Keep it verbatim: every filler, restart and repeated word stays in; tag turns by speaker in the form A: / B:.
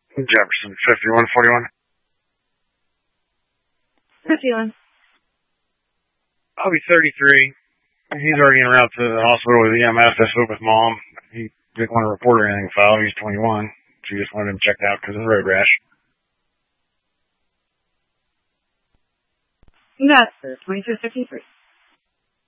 A: Jefferson, fifty-one forty-one.
B: fifty-one.
A: I'll be thirty-three. He's already en route to the hospital with E M S. I spoke with Mom. He didn't want to report or anything foul. He's twenty-one. She just wanted him checked out because of the road rash.
B: That's twenty-two fifty-three.